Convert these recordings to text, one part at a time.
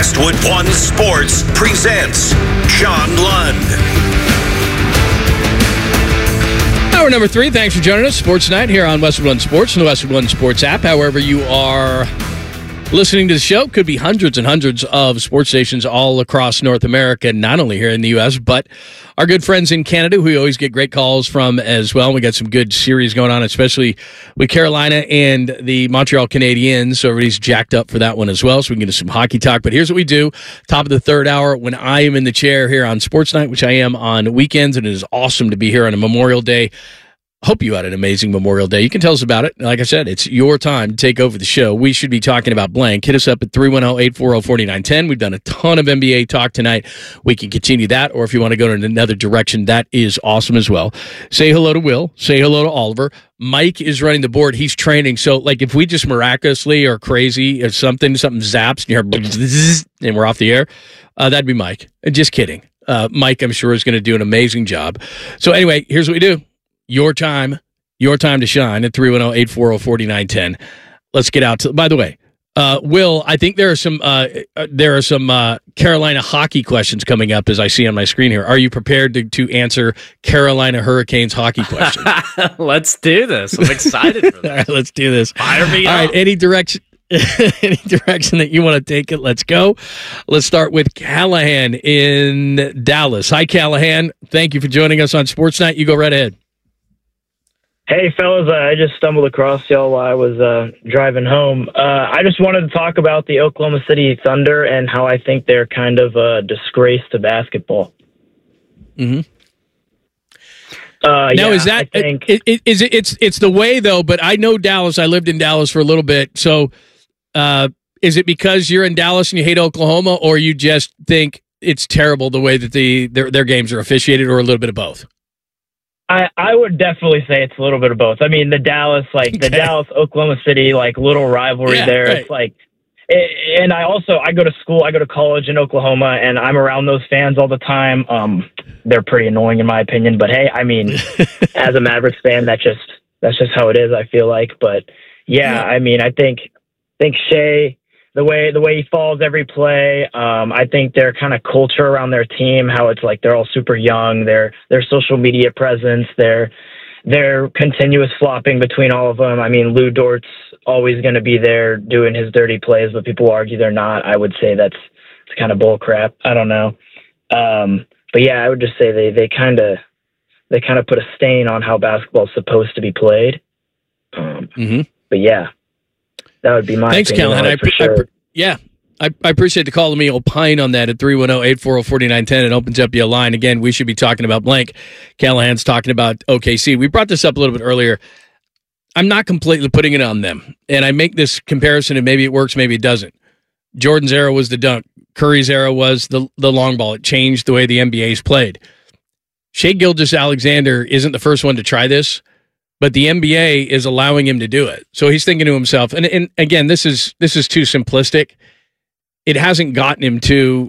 Westwood One Sports presents John Lund. Hour number 3, thanks for joining us. Sports Night here on Westwood One Sports and the Westwood One Sports app. However you are listening to the show, could be hundreds and hundreds of sports stations all across North America, not only here in the U.S., but our good friends in Canada, who we always get great calls from as well. We got some good series going on, especially with Carolina and the Montreal Canadiens, so everybody's jacked up for that one as well, so we can get into some hockey talk. But here's what we do. Top of the third hour, when I am in the chair here on Sports Night, which I am on weekends, and it is awesome to be here on a Memorial Day. Hope you had an amazing Memorial Day. You can tell us about it. Like I said, it's your time to take over the show. We should be talking about blank. Hit us up at 310-840-4910. We've done a ton of NBA talk tonight. We can continue that, or if you want to go in another direction, that is awesome as well. Say hello to Will. Say hello to Oliver. Mike is running the board. He's training. So, like, if we just miraculously or crazy, if something zaps and you hear and we're off the air, that'd be Mike. Just kidding. Mike, I'm sure, is going to do an amazing job. So, anyway, here's what we do. Your time to shine at 310-840-4910. Let's get out to. By the way, Will, I think there are some Carolina hockey questions coming up as I see on my screen here. Are you prepared to answer Carolina Hurricanes hockey questions? Let's do this. I'm excited for this. All right, let's do this. Fire me All up. right, any direction that you want to take it, let's go. Let's start with Callahan in Dallas. Hi, Callahan. Thank you for joining us on Sports Night. You go right ahead. Hey, fellas, I just stumbled across y'all while I was driving home. I just wanted to talk about the Oklahoma City Thunder and how I think they're kind of a disgrace to basketball. Mm-hmm. Now, is that it's the way, though, but I know Dallas. I lived in Dallas for a little bit. So is it because you're in Dallas and you hate Oklahoma, or you just think it's terrible the way that their games are officiated, or a little bit of both? I would definitely say it's a little bit of both. I mean, the Dallas Oklahoma City little rivalry there. Right. It's like, and I go to school, I go to college in Oklahoma, and I'm around those fans all the time. They're pretty annoying in my opinion, but hey, I mean, as a Mavericks fan, that's just how it is. I feel like, but yeah. I mean, I think Shea, the way he follows every play, I think their kind of culture around their team, how it's like they're all super young, their social media presence, their continuous flopping between all of them. I mean, Lou Dort's always going to be there doing his dirty plays, but people argue they're not. I would say it's kind of bull crap. I don't know. But yeah, I would just say they kind of put a stain on how basketball is supposed to be played. But yeah. That would be my Thanks, opinion. Callahan. I appreciate the call to me. Opine on that at 310-840-4910. It opens up your line. Again, we should be talking about blank. Callahan's talking about OKC. We brought this up a little bit earlier. I'm not completely putting it on them. And I make this comparison, and maybe it works, maybe it doesn't. Jordan's era was the dunk. Curry's era was the long ball. It changed the way the NBA's played. Shai Gilgeous-Alexander isn't the first one to try this, but the NBA is allowing him to do it. So he's thinking to himself, and again, this is too simplistic. It hasn't gotten him to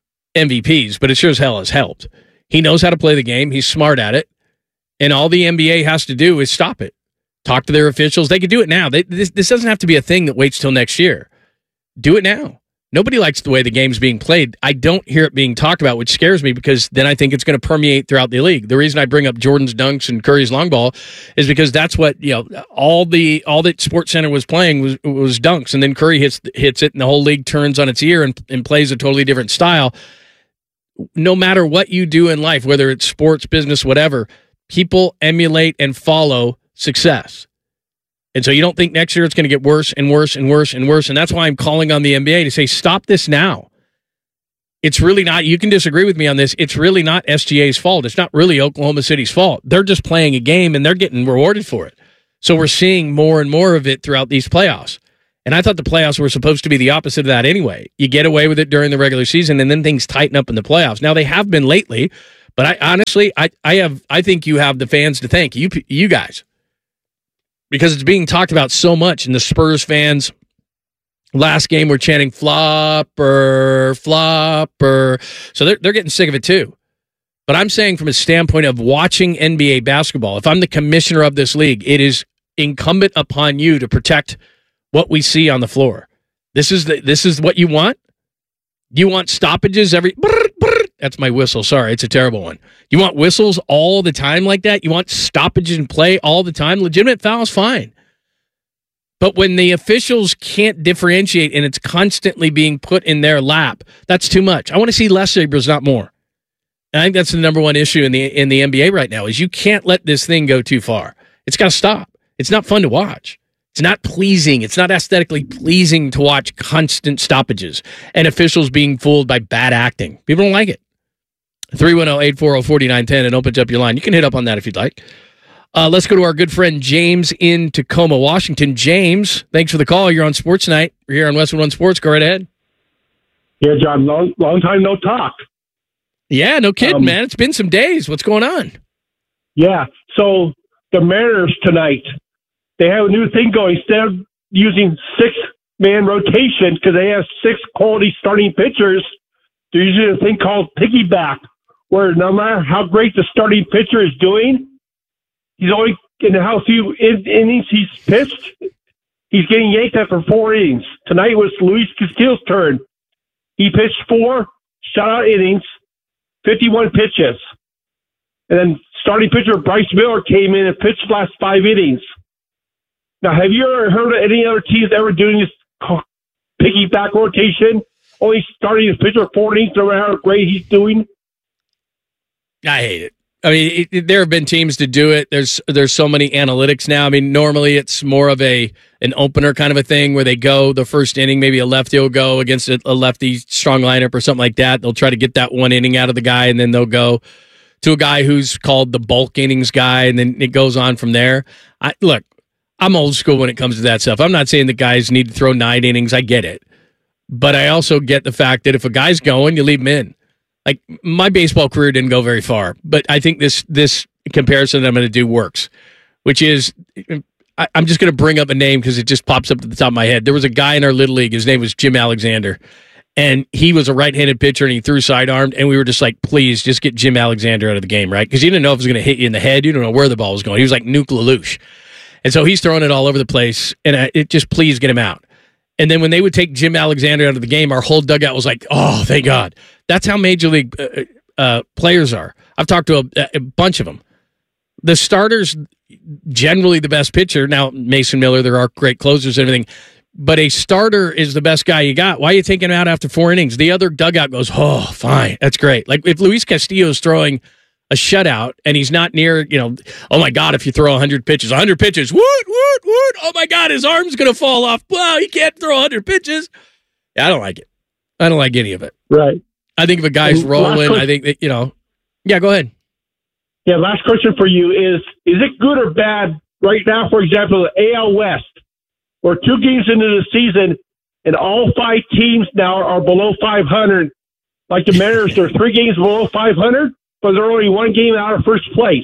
MVPs, but it sure as hell has helped. He knows how to play the game. He's smart at it. And all the NBA has to do is stop it. Talk to their officials. They can do it now. This doesn't have to be a thing that waits till next year. Do it now. Nobody likes the way the game's being played. I don't hear it being talked about, which scares me, because then I think it's going to permeate throughout the league. The reason I bring up Jordan's dunks and Curry's long ball is because that's what, all that SportsCenter was playing was dunks, and then Curry hits it, and the whole league turns on its ear and plays a totally different style. No matter what you do in life, whether it's sports, business, whatever, people emulate and follow success. And so you don't think next year it's going to get worse and worse and worse and worse. And that's why I'm calling on the NBA to say, stop this now. It's really not, you can disagree with me on this, it's really not SGA's fault. It's not really Oklahoma City's fault. They're just playing a game and they're getting rewarded for it. So we're seeing more and more of it throughout these playoffs. And I thought the playoffs were supposed to be the opposite of that anyway. You get away with it during the regular season and then things tighten up in the playoffs. Now they have been lately, but I think you have the fans to thank, you guys. Because it's being talked about so much, and the Spurs fans last game were chanting flopper, flopper. So they're getting sick of it too. But I'm saying from a standpoint of watching NBA basketball, if I'm the commissioner of this league, it is incumbent upon you to protect what we see on the floor. This is what you want. You want stoppages every... That's my whistle. Sorry, it's a terrible one. You want whistles all the time like that? You want stoppages in play all the time? Legitimate fouls, fine. But when the officials can't differentiate and it's constantly being put in their lap, that's too much. I want to see less sabers, not more. And I think that's the number one issue in the NBA right now is you can't let this thing go too far. It's got to stop. It's not fun to watch. It's not pleasing. It's not aesthetically pleasing to watch constant stoppages and officials being fooled by bad acting. People don't like it. 310-840-4910 and opens up your line. You can hit up on that if you'd like. Let's go to our good friend James in Tacoma, Washington. James, thanks for the call. You're on Sports Night. We're here on Westwood One Sports. Go right ahead. Yeah, John, long time no talk. Yeah, no kidding, man. It's been some days. What's going on? Yeah, so the Mariners tonight, they have a new thing going. Instead of using six-man rotation because they have six quality starting pitchers, they're using a thing called piggyback, where no matter how great the starting pitcher is doing, he's only in how few innings he's pitched, he's getting yanked after 4 innings. Tonight was Luis Castillo's turn. He pitched 4 shutout innings, 51 pitches. And then starting pitcher Bryce Miller came in and pitched the last 5 innings. Now, have you ever heard of any other teams ever doing this piggyback rotation? Only starting his pitcher 4 innings, no matter how great he's doing? I hate it. I mean, there have been teams to do it. There's so many analytics now. I mean, normally it's more of an opener kind of a thing where they go the first inning, maybe a lefty will go against a lefty strong lineup or something like that. They'll try to get that 1 inning out of the guy, and then they'll go to a guy who's called the bulk innings guy, and then it goes on from there. Look, I'm old school when it comes to that stuff. I'm not saying the guys need to throw 9 innings. I get it. But I also get the fact that if a guy's going, you leave him in. Like, my baseball career didn't go very far, but I think this comparison that I'm going to do works, which is I'm just going to bring up a name because it just pops up at the top of my head. There was a guy in our Little League. His name was Jim Alexander, and he was a right-handed pitcher, and he threw sidearmed, and we were just like, please, just get Jim Alexander out of the game, right? Because you didn't know if it was going to hit you in the head. You didn't know where the ball was going. He was like Nuke LaLoosh. And so he's throwing it all over the place, and it just, please get him out. And then when they would take Jim Alexander out of the game, our whole dugout was like, oh, thank God. That's how Major League players are. I've talked to a bunch of them. The starter's generally the best pitcher. Now, Mason Miller, there are great closers and everything, but a starter is the best guy you got. Why are you taking him out after 4 innings? The other dugout goes, oh, fine. That's great. Like if Luis Castillo is throwing a shutout and he's not near, oh my God, if you throw 100 pitches, woot. Oh my God, his arm's going to fall off. Wow, he can't throw 100 pitches. Yeah, I don't like it. I don't like any of it. Right. I think if a guy's rolling, I think that, yeah, go ahead. Yeah, last question for you is it good or bad right now, for example, the AL West, we're 2 games into the season and all 5 teams now are below 500. Like the Mariners, they're 3 games below 500, but they're only 1 game out of first place.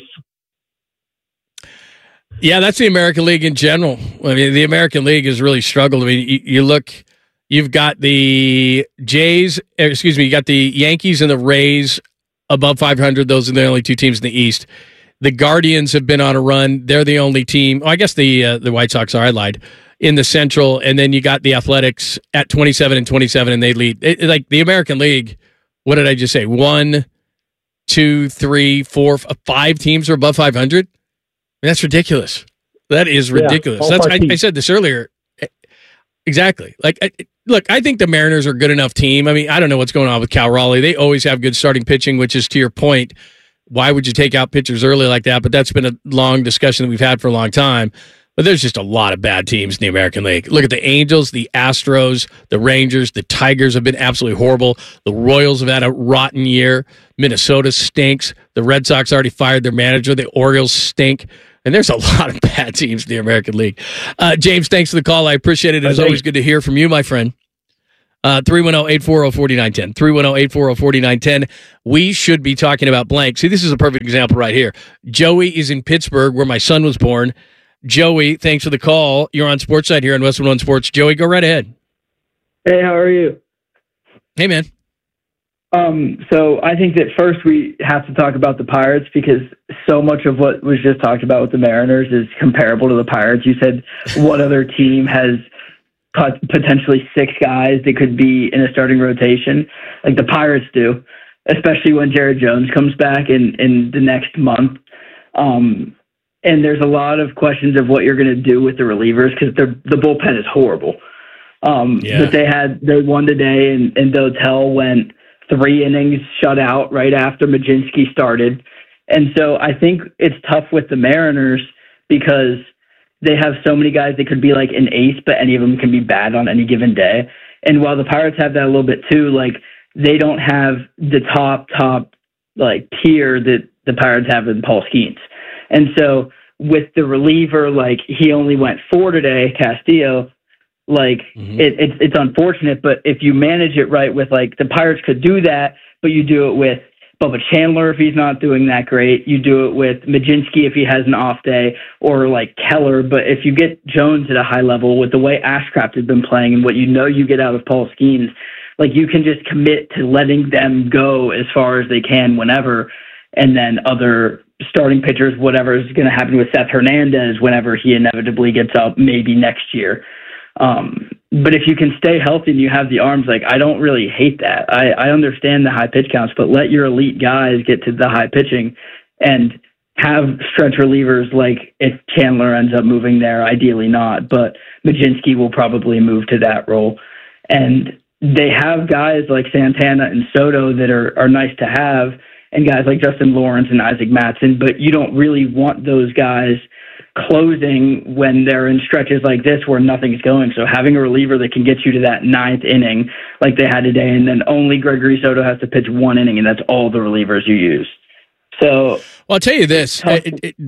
Yeah, that's the American League in general. I mean, the American League has really struggled. I mean, you look, you've got the you got the Yankees and the Rays above 500. Those are the only 2 teams in the East. The Guardians have been on a run. They're the only team. I guess the White Sox are. I lied. In the Central, and then you got the Athletics at 27-27, and they lead. Like the American League, what did I just say? 1, 2, 3, 4, 5 teams are above 500. That's ridiculous. That is ridiculous. Yeah, I said this earlier. Exactly. Look, I think the Mariners are a good enough team. I mean, I don't know what's going on with Cal Raleigh. They always have good starting pitching, which is to your point. Why would you take out pitchers early like that? But that's been a long discussion that we've had for a long time. But there's just a lot of bad teams in the American League. Look at the Angels, the Astros, the Rangers, the Tigers have been absolutely horrible. The Royals have had a rotten year. Minnesota stinks. The Red Sox already fired their manager. The Orioles stink. And there's a lot of bad teams in the American League. James, thanks for the call. I appreciate it. It's always good to hear from you, my friend. 310-840-4910. 310-840-4910. We should be talking about blank. See, this is a perfect example right here. Joey is in Pittsburgh, where my son was born. Joey, thanks for the call. You're on Sportside here on Westwood One Sports. Joey, go right ahead. Hey, how are you? Hey, man. So I think that first we have to talk about the Pirates because so much of what was just talked about with the Mariners is comparable to the Pirates. You said what other team has potentially 6 guys that could be in a starting rotation, like the Pirates do, especially when Jared Jones comes back in the next month. And there's a lot of questions of what you're going to do with the relievers because the bullpen is horrible. But they won today, and Dotel went 3 innings shut out right after Mlodzinski started. And so I think it's tough with the Mariners because they have so many guys that could be like an ace, but any of them can be bad on any given day. And while the Pirates have that a little bit too, like they don't have the top like tier that the Pirates have in Paul Skeens. And so with the reliever, like he only went 4 today, Castillo, like it's unfortunate, but if you manage it right with like the Pirates could do that, but you do it with Bubba Chandler if he's not doing that great. You do it with Mlodzinski if he has an off day, or like Keller. But if you get Jones at a high level with the way Ashcraft has been playing and what you get out of Paul Skeens, like you can just commit to letting them go as far as they can whenever, and then other starting pitchers, whatever is going to happen with Seth Hernandez whenever he inevitably gets up, maybe next year. But if you can stay healthy and you have the arms, like I don't really hate that. I understand the high pitch counts, but let your elite guys get to the high pitching and have stretch relievers. Like if Chandler ends up moving there, ideally not, but Mlodzinski will probably move to that role. And they have guys like Santana and Soto that are nice to have, and guys like Justin Lawrence and Isaac Mattson, but you don't really want those guys closing when they're in stretches like this where nothing's going. So having a reliever that can get you to that 9th inning like they had today, and then only Gregory Soto has to pitch 1 inning, and that's all the relievers you use. So well, I'll tell you this, go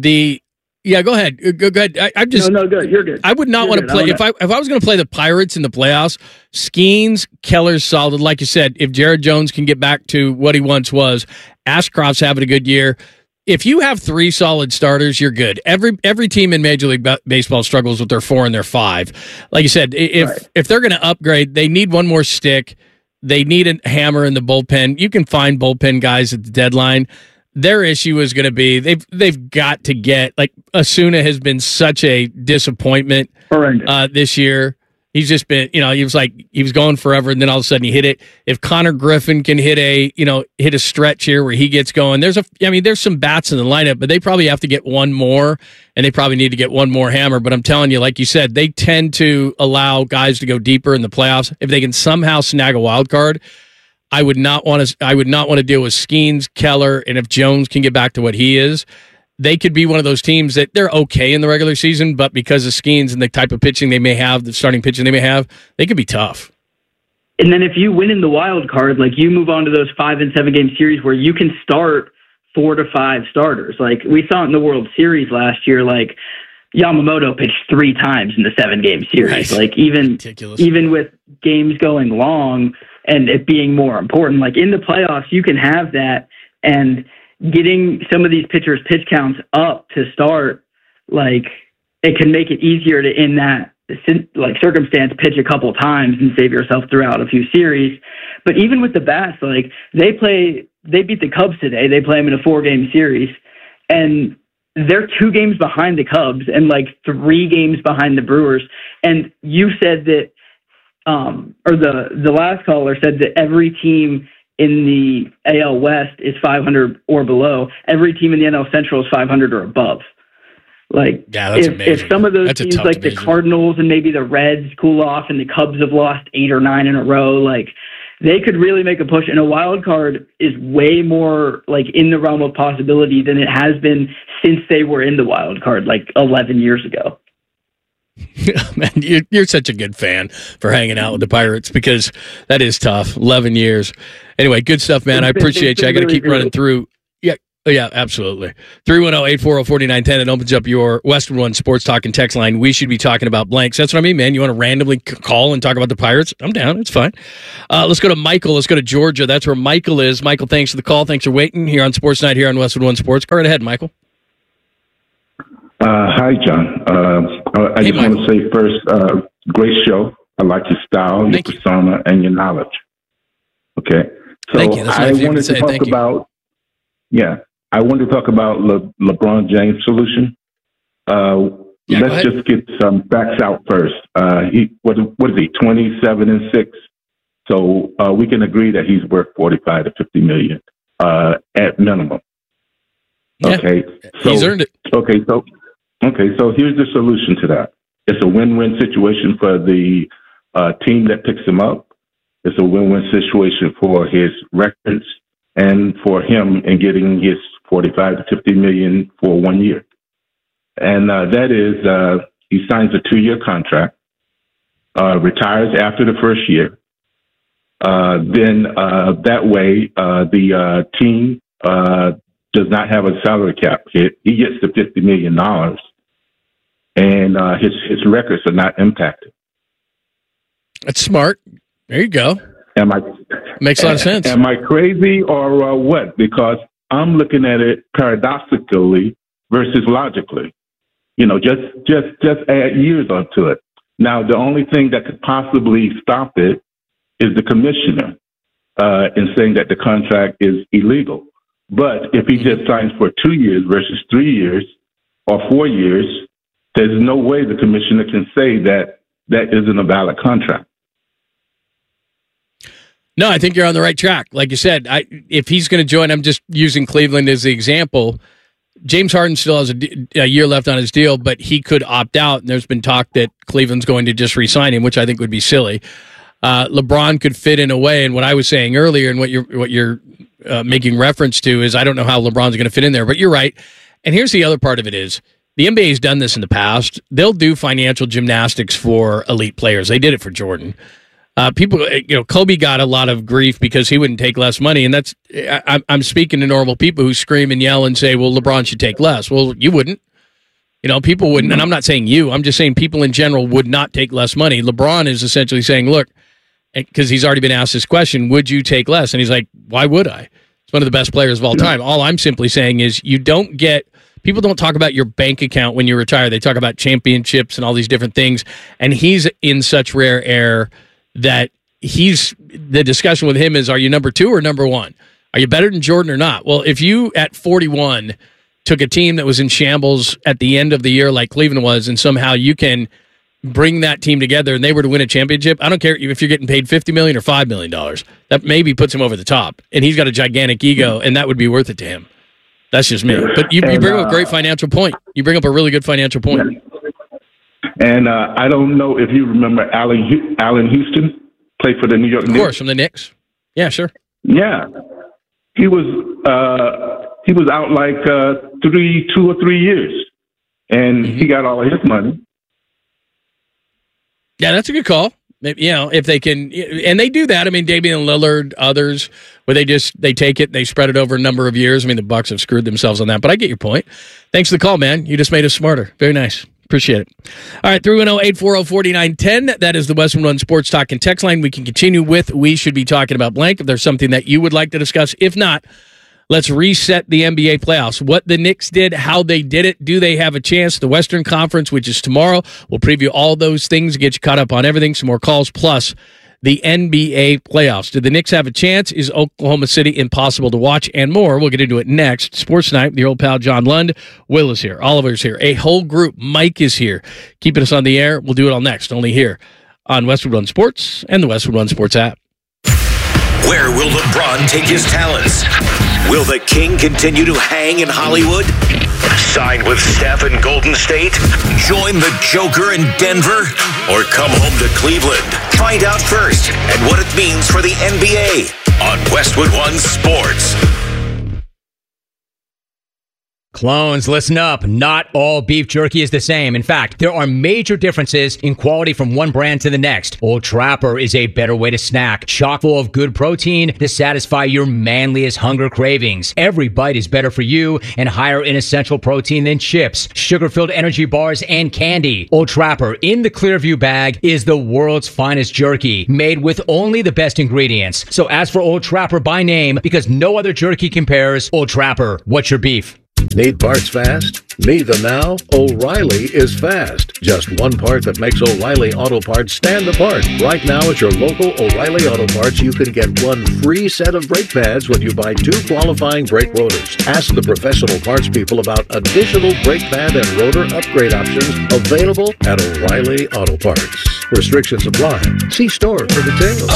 ahead. Go ahead. I'm just no, good. You're good. I would not want to play if I was going to play the Pirates in the playoffs. Skeens, Keller's solid, like you said. If Jared Jones can get back to what he once was, Ashcroft's having a good year. If you have 3 solid starters, you're good. Every team in Major League Baseball struggles with their 4 and their 5. Like you said, if they're going to upgrade, they need one more stick. They need a hammer in the bullpen. You can find bullpen guys at the deadline. Their issue is going to be they've got to get, like, Osuna has been such a disappointment this year. He's just been, he was going forever, and then all of a sudden he hit it. If Connor Griffin can hit a stretch here where he gets going, there's some bats in the lineup, but they probably have to get one more, and they probably need to get one more hammer. But I'm telling you, like you said, they tend to allow guys to go deeper in the playoffs. If they can somehow snag a wild card, I would not want to deal with Skeens, Keller, and if Jones can get back to what he is, they could be one of those teams that they're okay in the regular season, but because of Skeens and the type of pitching they may have, the starting pitching they may have, they could be tough. And then if you win in the wild card, like you move on to those 5 and 7 game series where you can start 4 to 5 starters. Like we saw it in the World Series last year, like Yamamoto pitched 3 times in the 7-game series. Right. Like even with games going long and it being more important, like in the playoffs, you can have that, and getting some of these pitchers' pitch counts up to start, like it can make it easier to, in that like circumstance, pitch a couple times and save yourself throughout a few series. But even with the bats, like they beat the Cubs today. They play them in a 4-game series, and they're 2 games behind the Cubs and like 3 games behind the Brewers. And you said that, or the last caller said that every team in the AL West is 500 or below. Every team in the NL Central is 500 or above. Like, yeah, that's amazing. If some of those teams, like the Cardinals and maybe the Reds, cool off, and the Cubs have lost 8 or 9 in a row, like they could really make a push. And a wild card is way more like in the realm of possibility than it has been since they were in the wild card, like 11 years ago. Man, you're such a good fan for hanging out with the Pirates, because that is tough. 11 years. Anyway, good stuff, man. I appreciate you. I got to keep running through. Yeah, absolutely. 310-840-4910. It opens up your Westwood One Sports Talk and text line. We should be talking about blanks. That's what I mean, man. You want to randomly call and talk about the Pirates? I'm down. It's fine. Let's go to Michael. Let's go to Georgia. That's where Michael is. Michael, thanks for the call. Thanks for waiting here on Sports Night here on Westwood One Sports. Go right ahead, Michael. Hi, John. I just want to say first, great show. I like your style, your persona, and your knowledge. Okay. So Thank you. That's I wanted to talk about, I wanted to talk about LeBron James' solution. let's just get some facts out first. What is he? 27-6. So we can agree that he's worth 45 to 50 million at minimum. Okay, so he's earned it. Okay, so here's the solution to that. It's a win-win situation for the team that picks him up. It's a win-win situation for his records and for him in getting his 45 to 50 million for 1 year. And that is, he signs a 2-year contract, retires after the first year. Then that way, the team does not have a salary cap hit. He gets the $50 million, and his records are not impacted. That's smart. There you go. Makes a lot of sense. Am I crazy or what? Because I'm looking at it paradoxically versus logically. Just add years onto it. Now, the only thing that could possibly stop it is the commissioner in saying that the contract is illegal. But if he just signs for 2 years versus 3 years or 4 years, there's no way the commissioner can say that that isn't a valid contract. No, I think you're on the right track. Like you said, if he's going to join, I'm just using Cleveland as the example. James Harden still has a year left on his deal, but he could opt out. And there's been talk that Cleveland's going to just re-sign him, which I think would be silly. LeBron could fit in a way, and what I was saying earlier, and what you're making reference to is I don't know how LeBron's going to fit in there, but you're right. And here's the other part of it is the NBA has done this in the past. They'll do financial gymnastics for elite players. They did it for Jordan. People, Kobe got a lot of grief because he wouldn't take less money, and that's I'm speaking to normal people who scream and yell and say, "Well, LeBron should take less." Well, you wouldn't. People wouldn't, and I'm not saying you. I'm just saying people in general would not take less money. LeBron is essentially saying, "Look," because he's already been asked this question, "Would you take less?" And he's like, "Why would I?" He's one of the best players of all time. All I'm simply saying is people don't talk about your bank account when you retire. They talk about championships and all these different things, and he's in such rare air that the discussion with him is, are you number 2 or number 1? Are you better than Jordan or not? Well, if you at 41 took a team that was in shambles at the end of the year like Cleveland was, and somehow you can bring that team together and they were to win a championship, I don't care if you're getting paid $50 million or $5 million. That maybe puts him over the top. And he's got a gigantic ego, and that would be worth it to him. That's just me. But you bring up a great financial point. You bring up a really good financial point. And I don't know if you remember Allen Houston, played for the New York Knicks. Of course, from the Knicks. Yeah, sure. Yeah. He was out like 2 or 3 years, and he got all of his money. Yeah, that's a good call. If they can, and they do that. I mean, Damian Lillard, others, where they take it, they spread it over a number of years. I mean, the Bucks have screwed themselves on that, but I get your point. Thanks for the call, man. You just made us smarter. Very nice. Appreciate it. All right, 310-840-4910. That is the Westwood One Sports Talk and Text line. We can continue with We Should Be Talking About Blank if there's something that you would like to discuss. If not, let's reset the NBA playoffs. What the Knicks did, how they did it. Do they have a chance? The Western Conference, which is tomorrow. We'll preview all those things, get you caught up on everything. Some more calls, plus the NBA playoffs. Do the Knicks have a chance? Is Oklahoma City impossible to watch? And more. We'll get into it next. Sports Night with your old pal John Lund. Will is here. Oliver's here. A whole group. Mike is here. Keeping us on the air. We'll do it all next. Only here on Westwood One Sports and the Westwood One Sports app. Where will LeBron take his talents? Will the King continue to hang in Hollywood? Sign with Steph in Golden State? Join the Joker in Denver? Or come home to Cleveland? Find out first and what it means for the NBA on Westwood One Sports. Clones, listen up. Not all beef jerky is the same. In fact, there are major differences in quality from one brand to the next. Old Trapper is a better way to snack, chock full of good protein to satisfy your manliest hunger cravings. Every bite is better for you and higher in essential protein than chips, sugar-filled energy bars, and candy. Old Trapper in the Clearview bag is the world's finest jerky, made with only the best ingredients. So ask for Old Trapper by name because no other jerky compares. Old Trapper, what's your beef? Need parts fast? Need them now? O'Reilly is fast. Just one part that makes O'Reilly Auto Parts stand apart. Right now at your local O'Reilly Auto Parts, you can get one free set of brake pads when you buy 2 qualifying brake rotors. Ask the professional parts people about additional brake pad and rotor upgrade options available at O'Reilly Auto Parts. Restrictions apply. See store for details.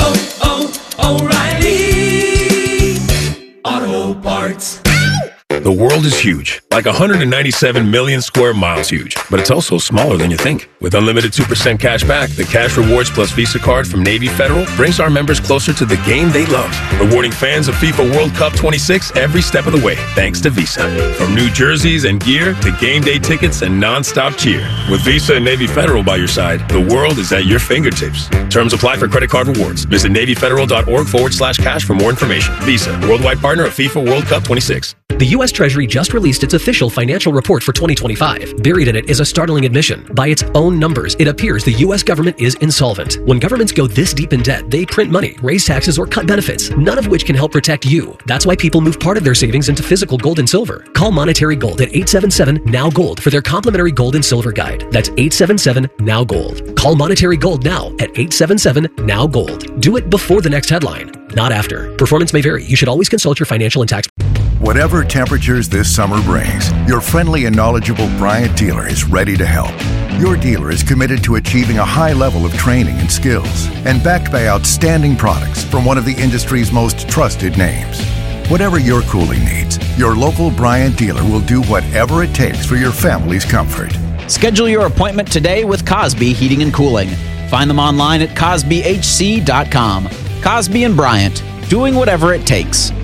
O'Reilly Auto Parts. The world is huge, like 197 million square miles huge, but it's also smaller than you think. With unlimited 2% cash back, the Cash Rewards Plus Visa card from Navy Federal brings our members closer to the game they love, rewarding fans of FIFA World Cup 26 every step of the way, thanks to Visa. From new jerseys and gear to game day tickets and non-stop cheer. With Visa and Navy Federal by your side, the world is at your fingertips. Terms apply for credit card rewards. Visit NavyFederal.org/cash for more information. Visa, worldwide partner of FIFA World Cup 26. The U.S. Treasury just released its official financial report for 2025. Buried in it is a startling admission. By its own numbers, it appears the U.S. government is insolvent. When governments go this deep in debt, they print money, raise taxes, or cut benefits, none of which can help protect you. That's why people move part of their savings into physical gold and silver. Call Monetary Gold at 877-NOW-GOLD for their complimentary gold and silver guide. That's 877-NOW-GOLD. Call Monetary Gold now at 877-NOW-GOLD. Do it before the next headline, not after. Performance may vary. You should always consult your financial and tax. Whatever temperatures this summer brings, your friendly and knowledgeable Bryant dealer is ready to help. Your dealer is committed to achieving a high level of training and skills, and backed by outstanding products from one of the industry's most trusted names. Whatever your cooling needs, your local Bryant dealer will do whatever it takes for your family's comfort. Schedule your appointment today with Cosby Heating and Cooling. Find them online at CosbyHC.com. Cosby and Bryant, doing whatever it takes.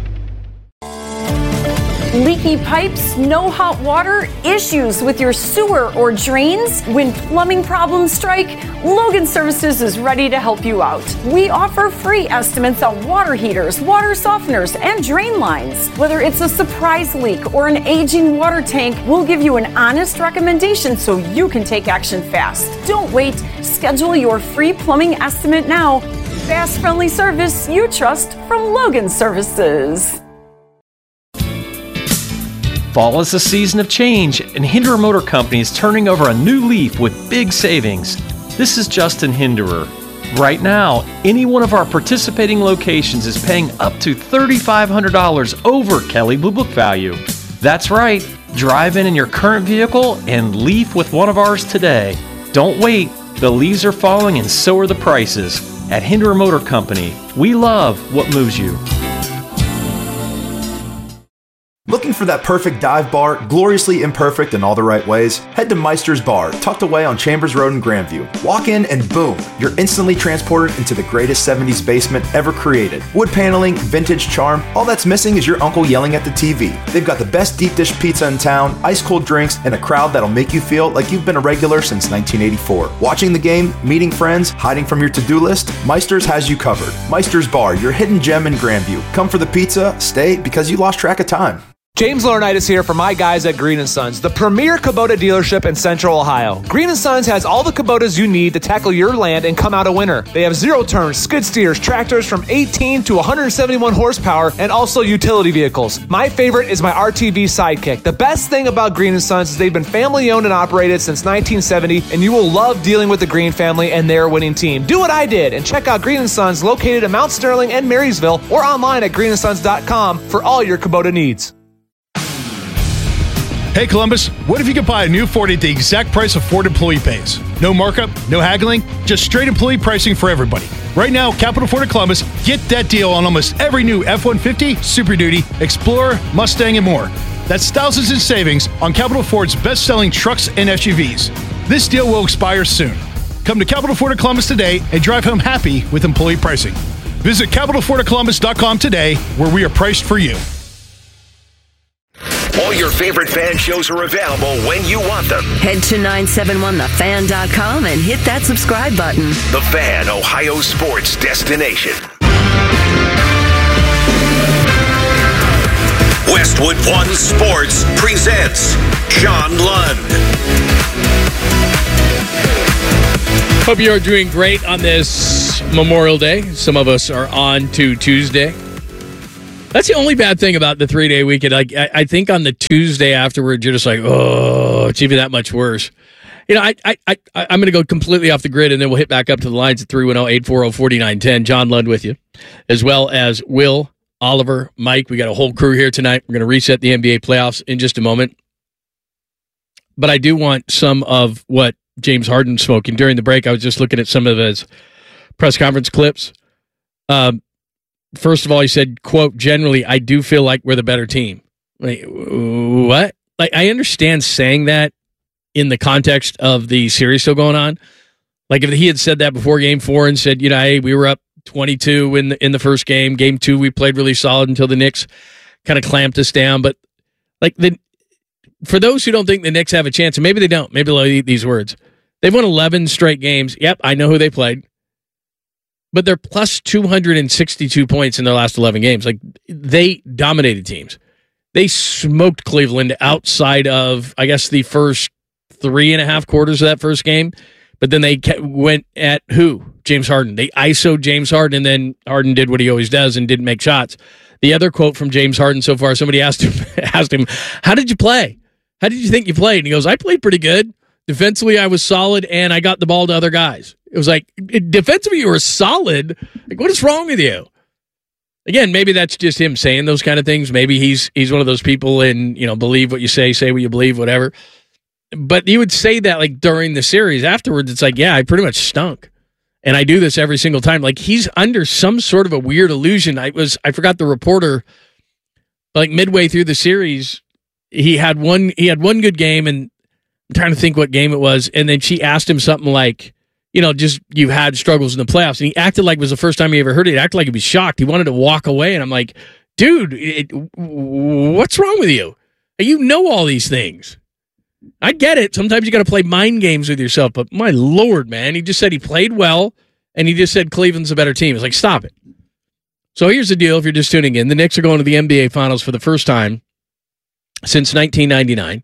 Leaky pipes, no hot water, issues with your sewer or drains? When plumbing problems strike, Logan Services is ready to help you out. We offer free estimates on water heaters, water softeners, and drain lines. Whether it's a surprise leak or an aging water tank, we'll give you an honest recommendation so you can take action fast. Don't wait. Schedule your free plumbing estimate now. Fast, friendly service you trust from Logan Services. Fall is a season of change, and Hinderer Motor Company is turning over a new leaf with big savings. This is Justin Hinderer. Right now, any one of our participating locations is paying up to $3,500 over Kelley Blue Book value. That's right. Drive in your current vehicle and leaf with one of ours today. Don't wait. The leaves are falling and so are the prices. At Hinderer Motor Company, we love what moves you. Looking for that perfect dive bar, gloriously imperfect in all the right ways? Head to Meister's Bar, tucked away on Chambers Road in Grandview. Walk in and boom, you're instantly transported into the greatest 70s basement ever created. Wood paneling, vintage charm, all that's missing is your uncle yelling at the TV. They've got the best deep dish pizza in town, ice cold drinks, and a crowd that'll make you feel like you've been a regular since 1984. Watching the game, meeting friends, hiding from your to-do list, Meister's has you covered. Meister's Bar, your hidden gem in Grandview. Come for the pizza, stay because you lost track of time. James Laurinaitis here for my guys at Green & Sons, the premier Kubota dealership in Central Ohio. Green & Sons has all the Kubotas you need to tackle your land and come out a winner. They have zero-turn, skid steers, tractors from 18 to 171 horsepower, and also utility vehicles. My favorite is my RTV Sidekick. The best thing about Green & Sons is they've been family-owned and operated since 1970, and you will love dealing with the Green family and their winning team. Do what I did and check out Green & Sons located in Mount Sterling and Marysville or online at greenandsons.com for all your Kubota needs. Hey Columbus, what if you could buy a new Ford at the exact price a Ford employee pays? No markup, no haggling, just straight employee pricing for everybody. Right now, Capital Ford of Columbus, get that deal on almost every new F-150, Super Duty, Explorer, Mustang, and more. That's thousands in savings on Capital Ford's best-selling trucks and SUVs. This deal will expire soon. Come to Capital Ford of Columbus today and drive home happy with employee pricing. Visit CapitalFordofColumbus.com today, where we are priced for you. All your favorite fan shows are available when you want them. Head to 971thefan.com and hit that subscribe button. The Fan, Ohio sports destination. Westwood One Sports presents John Lund. Hope you are doing great on this Memorial Day. Some of us are on to Tuesday. That's the only bad thing about the 3-day weekend. Like, I think on the Tuesday afterwards, you're just like, oh, it's even that much worse. You know, I'm going to go completely off the grid, and then we'll hit back up to the lines at 310-840-4910. John Lund with you, as well as Will, Oliver, Mike. We got a whole crew here tonight. We're going to reset the NBA playoffs in just a moment. But I do want some of what James Harden's smoking. During the break, I was just looking at some of his press conference clips. First of all, he said, quote, generally, I do feel like we're the better team. Like, what? Like, I understand saying that in the context of the series still going on. Like, if he had said that before Game 4 and said, you know, hey, we were up 22 in the first game. Game 2, we played really solid until the Knicks kind of clamped us down. But, like, for those who don't think the Knicks have a chance, and maybe they don't, maybe they'll eat these words. They've won 11 straight games. Yep, I know who they played. But they're plus 262 points in their last 11 games. Like, they dominated teams. They smoked Cleveland outside of, I guess, the first 3.5 quarters of that first game. But then they went at who? James Harden. They ISO'd James Harden, and then Harden did what he always does and didn't make shots. The other quote from James Harden so far, somebody asked him, how did you play? How did you think you played? And he goes, I played pretty good. Defensively, I was solid, and I got the ball to other guys. It was like, defensively, you were solid. Like, what is wrong with you? Again, maybe that's just him saying those kind of things. Maybe he's one of those people and, you know, believe what you say what you believe, whatever. But he would say that, like, during the series. Afterwards, it's like, yeah, I pretty much stunk. And I do this every single time. Like, he's under some sort of a weird illusion. I forgot the reporter, like, midway through the series, he had one good game, and I'm trying to think what game it was. And then she asked him something like, you know, just you've had struggles in the playoffs. And he acted like it was the first time he ever heard it. He acted like he was shocked. He wanted to walk away. And I'm like, dude, what's wrong with you? You know all these things. I get it. Sometimes you got to play mind games with yourself. But my Lord, man, he just said he played well. And he just said Cleveland's a better team. It's like, stop it. So here's the deal if you're just tuning in. The Knicks are going to the NBA Finals for the first time since 1999.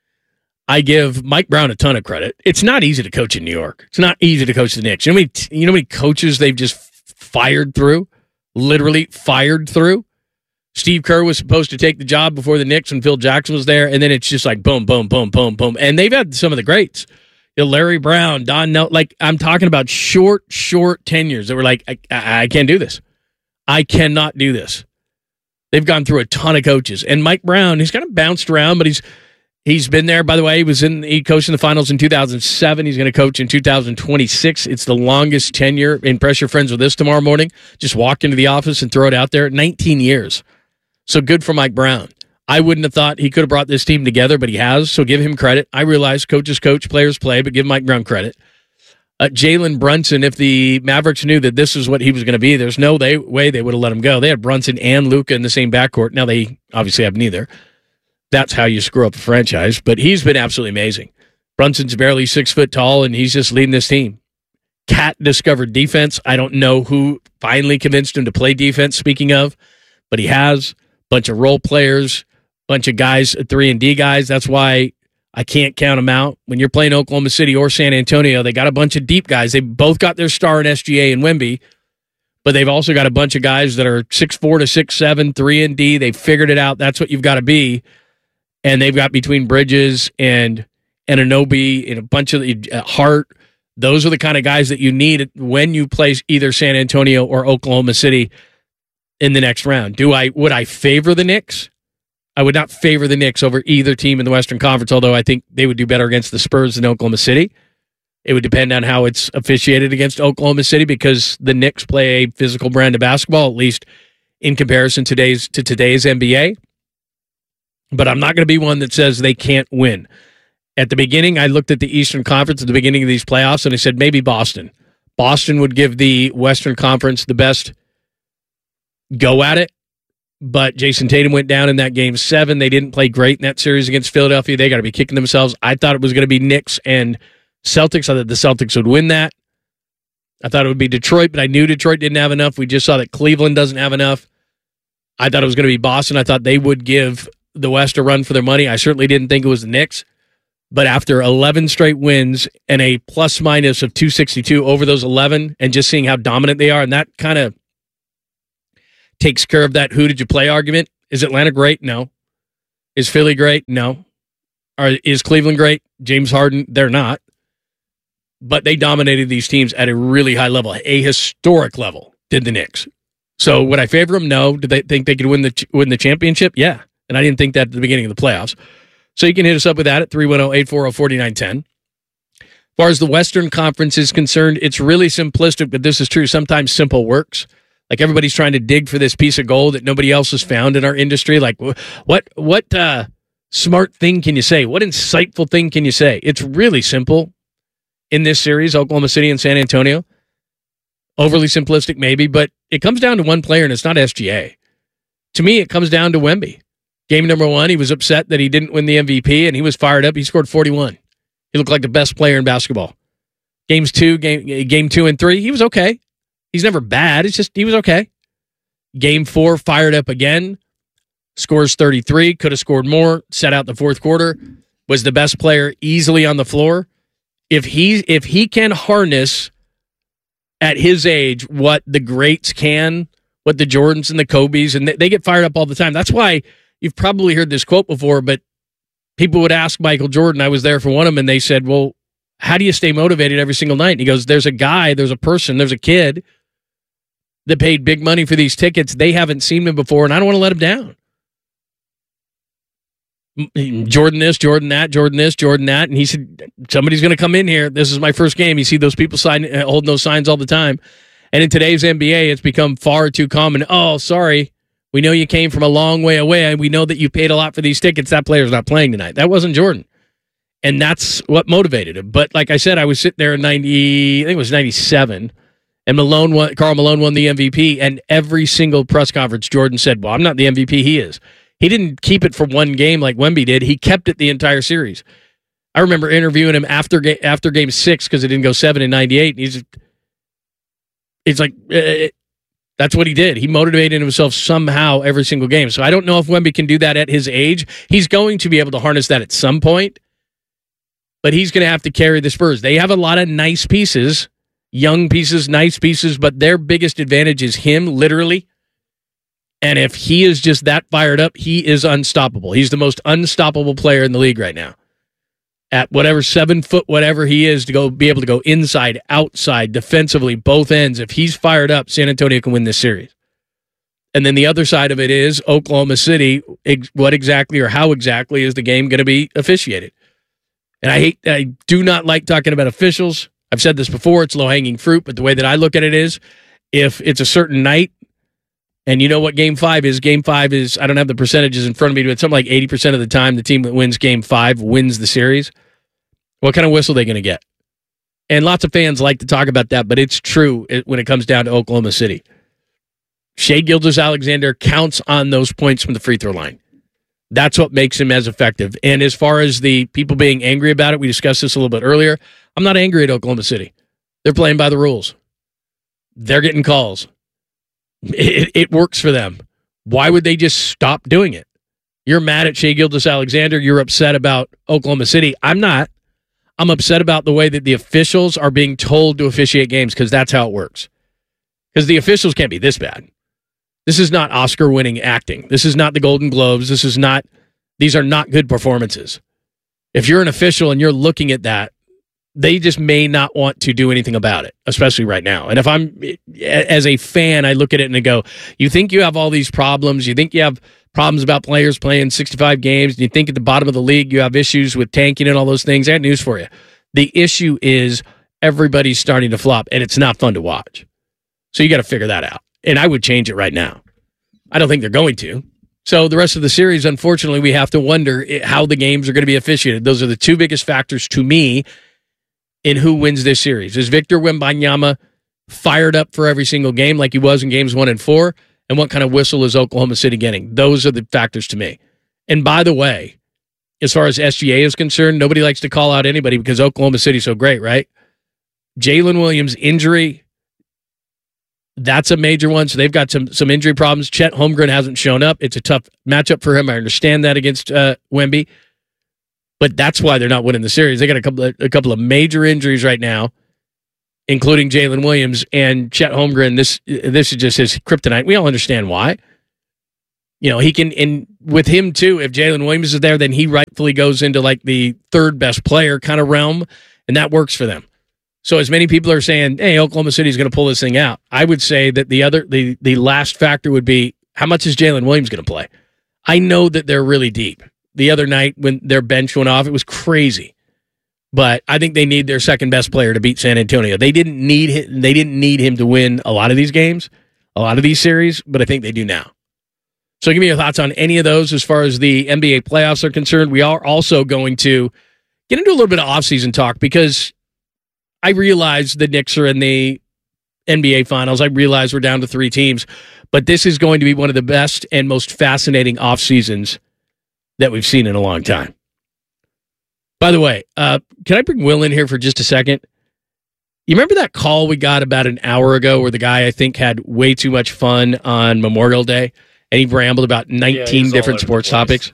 I give Mike Brown a ton of credit. It's not easy to coach in New York. It's not easy to coach the Knicks. You know how many coaches they've just fired through? Literally fired through? Steve Kerr was supposed to take the job before the Knicks when Phil Jackson was there, and then it's just like boom, boom, boom, boom, boom. And they've had some of the greats. You know, Larry Brown, Don Nelson. Like, I'm talking about short tenures that were like, I can't do this. I cannot do this. They've gone through a ton of coaches. And Mike Brown, he's kind of bounced around, but he's been there. By the way, he coached in the finals in 2007. He's going to coach in 2026. It's the longest tenure in Press Your Friends with This tomorrow morning. Just walk into the office and throw it out there. 19 years. So good for Mike Brown. I wouldn't have thought he could have brought this team together, but he has, so give him credit. I realize coaches coach, players play, but give Mike Brown credit. Jalen Brunson, if the Mavericks knew that this is what he was going to be, there's no way they would have let him go. They had Brunson and Luka in the same backcourt. Now they obviously have neither. That's how you screw up a franchise, but he's been absolutely amazing. Brunson's barely 6 foot tall, and he's just leading this team. Cat discovered defense. I don't know who finally convinced him to play defense, speaking of, but he has. Bunch of role players, bunch of guys, 3-and-D guys. That's why I can't count them out. When you're playing Oklahoma City or San Antonio, they got a bunch of deep guys. They both got their star in SGA and Wemby, but they've also got a bunch of guys that are 6'4" to 6'7", 3-and-D. They figured it out. That's what you've got to be. And they've got between Bridges and Anunoby and a bunch of Hart. Those are the kind of guys that you need when you play either San Antonio or Oklahoma City in the next round. Would I favor the Knicks? I would not favor the Knicks over either team in the Western Conference, although I think they would do better against the Spurs than Oklahoma City. It would depend on how it's officiated against Oklahoma City because the Knicks play a physical brand of basketball, at least in comparison to today's NBA. But I'm not going to be one that says they can't win. At the beginning, I looked at the Eastern Conference at the beginning of these playoffs, and I said maybe Boston. Boston would give the Western Conference the best go at it, but Jason Tatum went down in that Game 7. They didn't play great in that series against Philadelphia. They got to be kicking themselves. I thought it was going to be Knicks and Celtics. I thought the Celtics would win that. I thought it would be Detroit, but I knew Detroit didn't have enough. We just saw that Cleveland doesn't have enough. I thought it was going to be Boston. I thought they would give the West a run for their money. I certainly didn't think it was the Knicks, but after 11 straight wins and a plus-minus of 262 over those 11 and just seeing how dominant they are, and that kind of takes care of that who did you play argument. Is Atlanta great? No. Is Philly great? No. Is Cleveland great? James Harden, they're not. But they dominated these teams at a really high level, a historic level, did the Knicks. So would I favor them? No. Did they think they could win the championship? Yeah. And I didn't think that at the beginning of the playoffs. So you can hit us up with that at 310-840-4910. As far as the Western Conference is concerned, it's really simplistic, but this is true. Sometimes simple works. Like everybody's trying to dig for this piece of gold that nobody else has found in our industry. Like what smart thing can you say? What insightful thing can you say? It's really simple in this series, Oklahoma City and San Antonio. Overly simplistic maybe, but it comes down to one player, and it's not SGA. To me, it comes down to Wemby. Game number 1, he was upset that he didn't win the MVP, and he was fired up. He scored 41. He looked like the best player in basketball. Game 2 and 3, he was okay. He's never bad. It's just he was okay. Game 4, fired up again. Scores 33. Could have scored more. Set out the fourth quarter. Was the best player easily on the floor. If he can harness at his age what the greats can, what the Jordans and the Kobes, and they get fired up all the time. That's why you've probably heard this quote before, but people would ask Michael Jordan, I was there for one of them, and they said, well, how do you stay motivated every single night? And he goes, there's a guy, there's a person, there's a kid that paid big money for these tickets. They haven't seen him before, and I don't want to let him down. Jordan this, Jordan that, Jordan this, Jordan that. And he said, somebody's going to come in here. This is my first game. You see those people holding those signs all the time. And in today's NBA, it's become far too common. Oh, sorry. We know you came from a long way away, and we know that you paid a lot for these tickets. That player's not playing tonight. That wasn't Jordan. And that's what motivated him. But like I said, I was sitting there in 90, I think it was 97, and Karl Malone won the MVP, and every single press conference, Jordan said, well, I'm not the MVP, he is. He didn't keep it for one game like Wemby did. He kept it the entire series. I remember interviewing him after game 6 because it didn't go 7 in 98. And he's like, that's what he did. He motivated himself somehow every single game. So I don't know if Wemby can do that at his age. He's going to be able to harness that at some point, but he's going to have to carry the Spurs. They have a lot of nice pieces, young pieces, nice pieces, but their biggest advantage is him, literally. And if he is just that fired up, he is unstoppable. He's the most unstoppable player in the league right now. At whatever 7 foot, whatever he is, to be able to go inside, outside, defensively, both ends. If he's fired up, San Antonio can win this series. And then the other side of it is Oklahoma City. What exactly or how exactly is the game going to be officiated? And I do not like talking about officials. I've said this before. It's low hanging fruit, but the way that I look at it is, if it's a certain night. And you know what Game 5 is? Game 5 is, I don't have the percentages in front of me, but something like 80% of the time, the team that wins Game 5 wins the series. What kind of whistle are they going to get? And lots of fans like to talk about that, but it's true when it comes down to Oklahoma City. Shai Gilgeous-Alexander counts on those points from the free throw line. That's what makes him as effective. And as far as the people being angry about it, we discussed this a little bit earlier. I'm not angry at Oklahoma City. They're playing by the rules. They're getting calls. It works for them. Why would they just stop doing it? You're mad at Shai Gilgeous-Alexander. You're upset about Oklahoma City. I'm not. I'm upset about the way that the officials are being told to officiate games, because that's how it works. Because the officials can't be this bad. This is not Oscar-winning acting. This is not the Golden Globes. These are not good performances. If you're an official and you're looking at that, they just may not want to do anything about it, especially right now. And if I'm, as a fan, I look at it and I go, you think you have all these problems, you think you have problems about players playing 65 games, and you think at the bottom of the league you have issues with tanking and all those things. I have news for you. The issue is everybody's starting to flop, and it's not fun to watch. So you got to figure that out. And I would change it right now. I don't think they're going to. So the rest of the series, unfortunately, we have to wonder how the games are going to be officiated. Those are the two biggest factors to me in who wins this series. Is Victor Wembanyama fired up for every single game like he was in games 1 and 4? And what kind of whistle is Oklahoma City getting? Those are the factors to me. And by the way, as far as SGA is concerned, nobody likes to call out anybody because Oklahoma City's so great, right? Jalen Williams' injury, that's a major one. So they've got some injury problems. Chet Holmgren hasn't shown up. It's a tough matchup for him. I understand that against Wemby. But that's why they're not winning the series. They got a couple of major injuries right now. including Jalen Williams and Chet Holmgren. This is just his kryptonite. We all understand why. You know, he can, and with him too, if Jalen Williams is there, then he rightfully goes into like the third best player kind of realm, and that works for them. So as many people are saying, hey, Oklahoma City's going to pull this thing out, I would say that the last factor would be, how much is Jalen Williams going to play? I know that they're really deep. The other night when their bench went off, it was crazy. But I think they need their second best player to beat San Antonio. They didn't need him to win a lot of these games, a lot of these series, but I think they do now. So give me your thoughts on any of those as far as the NBA playoffs are concerned. We are also going to get into a little bit of offseason talk because I realize the Knicks are in the NBA Finals. I realize we're down to 3 teams, but this is going to be one of the best and most fascinating off seasons that we've seen in a long time. By the way, can I bring Will in here for just a second? You remember that call we got about an hour ago where the guy, I think, had way too much fun on Memorial Day, and he rambled about 19 different sports topics?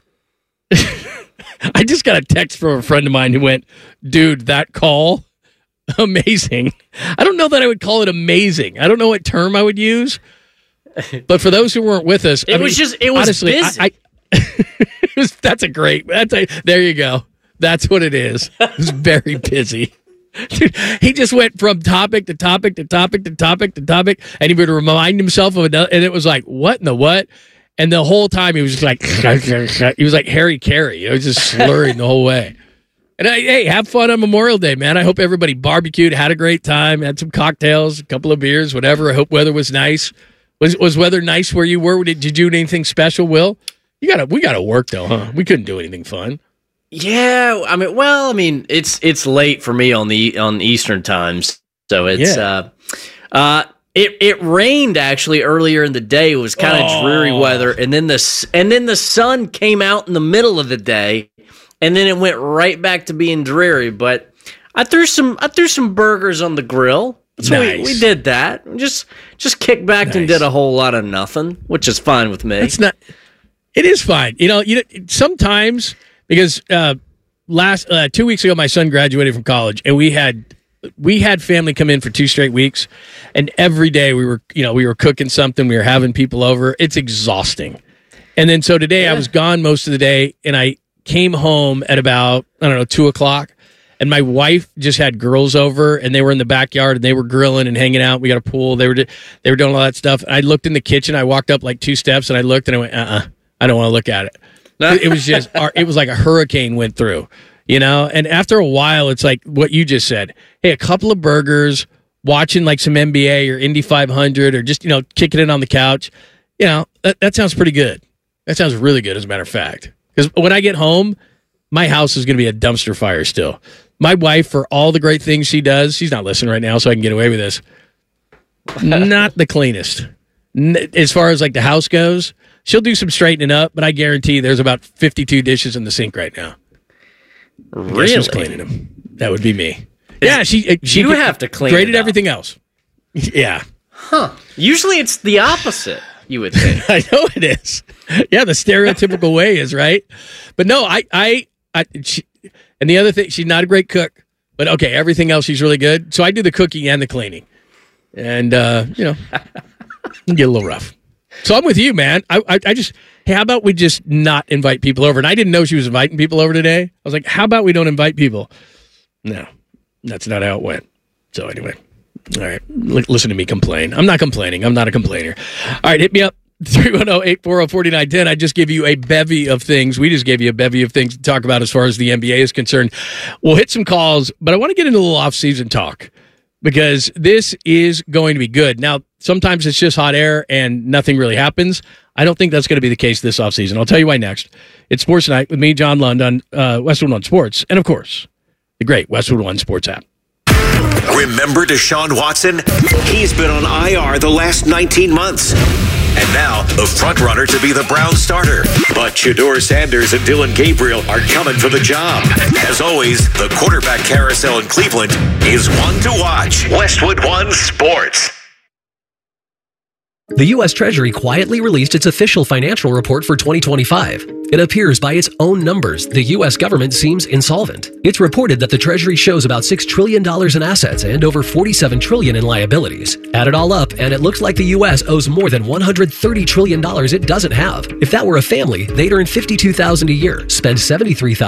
I just got a text from a friend of mine who went, dude, that call, amazing. I don't know that I would call it amazing. I don't know what term I would use. But for those who weren't with us, it was honestly, busy. There you go. That's what it is. It's very busy. Dude, he just went from topic to topic to topic to topic to topic, and he would remind himself of another, and it was like, what in the what? And the whole time he was just like, he was like Harry Carey. It was just slurring the whole way. And hey, have fun on Memorial Day, man. I hope everybody barbecued, had a great time, had some cocktails, a couple of beers, whatever. I hope weather was nice. Was weather nice where you were? Did you do anything special, Will? We got to work though, huh? We couldn't do anything fun. Yeah, it's late for me on Eastern times, so it's it rained actually earlier in the day. It was kind of dreary weather, and then the sun came out in the middle of the day, and then it went right back to being dreary. But I threw some burgers on the grill. So nice. we did that. Just kicked back and did a whole lot of nothing, which is fine with me. It is fine. You know, sometimes. Because 2 weeks ago, my son graduated from college, and we had family come in for 2 straight weeks, and every day we were cooking something, we were having people over. It's exhausting. And then so today I was gone most of the day, and I came home at about 2:00, and my wife just had girls over, and they were in the backyard, and they were grilling and hanging out. We got a pool. They were doing all that stuff. And I looked in the kitchen. I walked up like 2 steps, and I looked, and I went, I don't want to look at it. It was just, it was like a hurricane went through, and after a while, it's like what you just said. Hey, a couple of burgers, watching like some NBA or Indy 500 or just, kicking it on the couch. That sounds pretty good. That sounds really good, as a matter of fact. Because when I get home, my house is going to be a dumpster fire still. My wife, for all the great things she does, she's not listening right now, so I can get away with this. Not the cleanest. As far as like the house goes, she'll do some straightening up, but I guarantee there's about 52 dishes in the sink right now. Really? Guess who's cleaning them? That would be me. Yeah, she have to clean graded it up. Everything else. Yeah. Huh. Usually it's the opposite, you would think. I know it is. Yeah, the stereotypical way is, right? But no, and the other thing, she's not a great cook, but okay, everything else she's really good. So I do the cooking and the cleaning. And, get a little rough. So I'm with you, man. I just, hey, how about we just not invite people over? And I didn't know she was inviting people over today. I was like, how about we don't invite people? No, that's not how it went. So anyway, all right, listen to me complain. I'm not complaining. I'm not a complainer. All right, hit me up, 310-840-4910. I just give you a bevy of things. We just gave you a bevy of things to talk about as far as the NBA is concerned. We'll hit some calls, but I want to get into a little off-season talk because this is going to be good. Now, sometimes it's just hot air and nothing really happens. I don't think that's going to be the case this offseason. I'll tell you why next. It's Sports Night with me, John Lund, on Westwood One Sports. And, of course, the great Westwood One Sports app. Remember Deshaun Watson? He's been on IR the last 19 months. And now, the front-runner to be the Browns starter. But Shedeur Sanders and Dillon Gabriel are coming for the job. As always, the quarterback carousel in Cleveland is one to watch. Westwood One Sports. The U.S. Treasury quietly released its official financial report for 2025. It appears by its own numbers, the U.S. government seems insolvent. It's reported that the Treasury shows about $6 trillion in assets and over $47 trillion in liabilities. Add it all up, and it looks like the U.S. owes more than $130 trillion it doesn't have. If that were a family, they'd earn $52,000 a year, spend $73,000